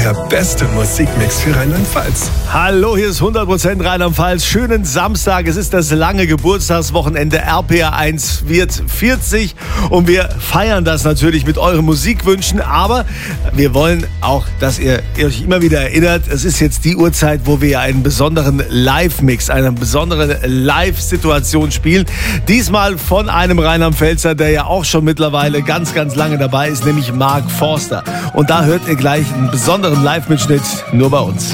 Der beste Musikmix für Rheinland-Pfalz. Hallo, hier ist 100% Rheinland-Pfalz. Schönen Samstag. Es ist das lange Geburtstagswochenende. RPR1 wird 40 und wir feiern das natürlich mit euren Musikwünschen. Aber wir wollen auch, dass ihr euch immer wieder erinnert, es ist jetzt die Uhrzeit, wo wir einen besonderen Live-Mix, eine besondere Live-Situation spielen. Diesmal von einem Rheinland-Pfälzer, der ja auch schon mittlerweile ganz, ganz lange dabei ist, nämlich Mark Forster. Und da hört ihr gleich einen besonderen Live-Mitschnitt nur bei uns.